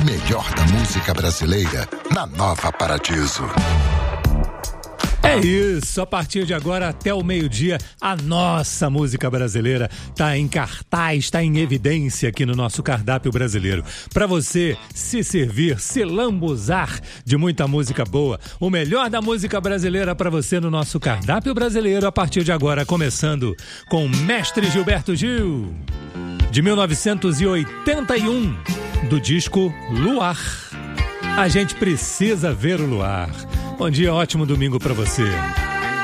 melhor da música brasileira na Nova Paradiso. É isso, a partir de agora até o meio-dia, a nossa música brasileira está em cartaz, está em evidência aqui no nosso cardápio brasileiro. Para você se servir, se lambuzar de muita música boa, o melhor da música brasileira para você no nosso cardápio brasileiro, a partir de agora, começando com Mestre Gilberto Gil, de 1981, do disco Luar. A gente precisa ver o luar. Bom dia, ótimo domingo para você.